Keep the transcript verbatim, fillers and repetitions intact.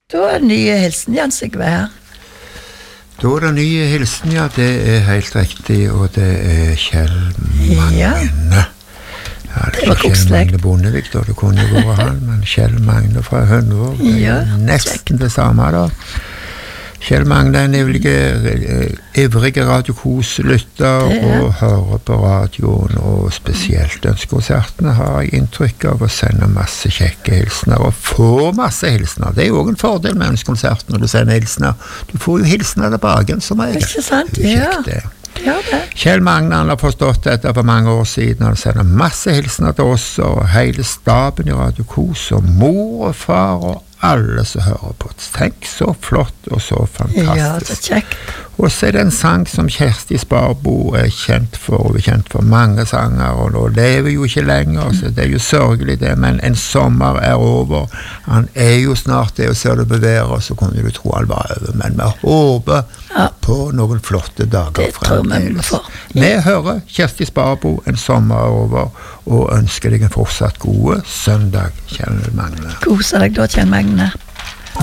Da er nye hilsen, Jan Sigve her. Da er det nye hilsen, ja, det er helt riktig, og det er Kjell Magne. Ja. Ja, det, det var Kjell Magne Bondevik, da, det kunne jo vært han, men Kjell Magne fra Hønvåg, det er ja, nesten kjekt. det samme da. Kjell Magne er en ivrig, ivrig radiokoslytter og hører på radioen, og spesielt ønskekonsertene har jeg inntrykk av å sende masse kjekke hilsner, og få masse hilsner. Det er jo også en fordel med ønskekonserten når du sender hilsner. Du får jo hilsner tilbake, som er ikke sant? det er kjekt, det. Ja, det. Kjell Magne han har forstått dette for mange år siden. Han sender masse hilsner til oss og hele staben i Radio Kos og mor og far og alle som hører på. Tenk så flott og så fantastisk. Ja, det er kjekt. Og så er det en sang som Kjersti Sparbo er kjent for, og er kjent for mange sanger, og nå lever jo ikke lenger, så det er jo sørgelig det, men en sommer er over. Han er jo snart det, og ser det bevere, så kunne du tro han var over, men vi håper ja. på noen flotte dager fremdeles. Vi, vi hører Kjersti Sparbo, en sommer er over, og ønsker deg en fortsatt gode søndag, Kjell Magne. God søndag da, Kjell Magne.